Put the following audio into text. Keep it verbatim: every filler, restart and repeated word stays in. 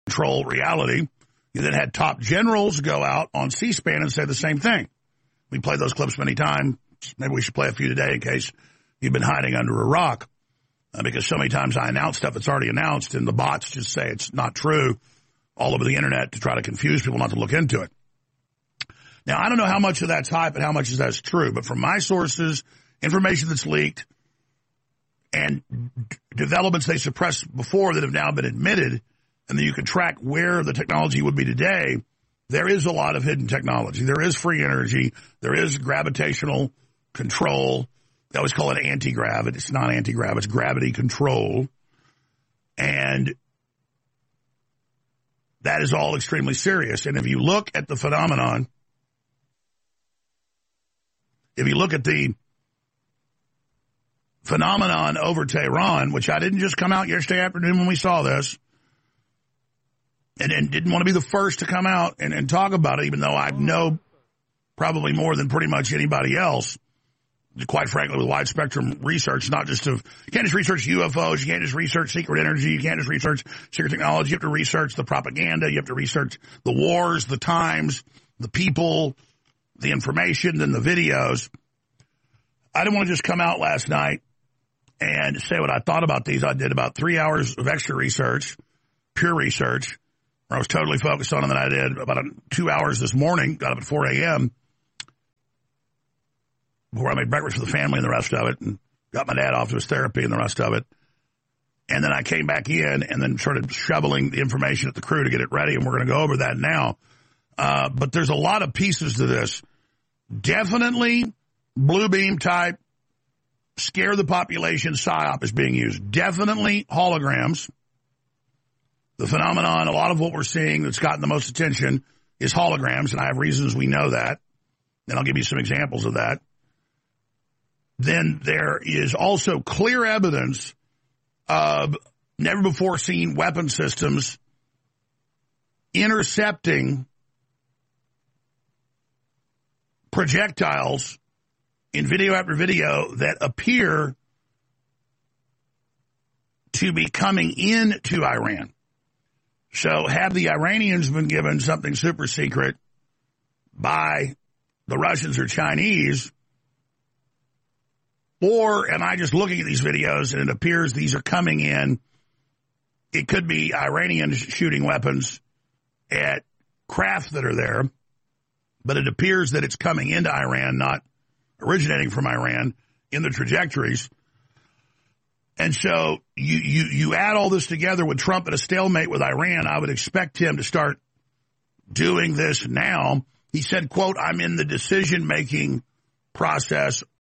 control reality. You then had top generals go out on C-SPAN and say the same thing. We played those clips many times. Maybe we should play a few today in case you've been hiding under a rock. Uh, because so many times I announce stuff that's already announced, and the bots just say it's not true all over the internet to try to confuse people not to look into it. Now, I don't know how much of that's hype and how much of that's true, but from my sources, information that's leaked, and d- developments they suppressed before that have now been admitted, and then you can track where the technology would be today, there is a lot of hidden technology. There is free energy. There is gravitational control. They always call it anti-grav. It's not anti-grav. It's gravity control. And that is all extremely serious. And if you look at the phenomenon, if you look at the phenomenon over Tehran, which I didn't just come out yesterday afternoon when we saw this, and, and didn't want to be the first to come out and, and talk about it, even though I know probably more than pretty much anybody else, quite frankly, with wide spectrum research, not just of, you can't just research U F Os, you can't just research secret energy, you can't just research secret technology, you have to research the propaganda, you have to research the wars, the times, the people, the information, then the videos. I didn't want to just come out last night and say what I thought about these. I did about three hours of extra research, pure research, where I was totally focused on them, and I did about two hours this morning, got up at four a.m., before I made breakfast for the family and the rest of it, and got my dad off to his therapy and the rest of it. And then I came back in and then started shoveling the information at the crew to get it ready, and we're going to go over that now. Uh, but there's a lot of pieces to this. Definitely blue beam type, scare the population psyop is being used. Definitely holograms. The phenomenon, a lot of what we're seeing that's gotten the most attention is holograms, and I have reasons we know that. And I'll give you some examples of that. Then there is also clear evidence of never-before-seen weapon systems intercepting projectiles in video after video that appear to be coming into Iran. So have the Iranians been given something super secret by the Russians or Chinese? Or am I just looking at these videos and it appears these are coming in? It could be Iranians shooting weapons at craft that are there, but it appears that it's coming into Iran, not originating from Iran in the trajectories. And so you, you, you add all this together with Trump at a stalemate with Iran, I would expect him to start doing this now. He said, quote, I'm in the decision-making process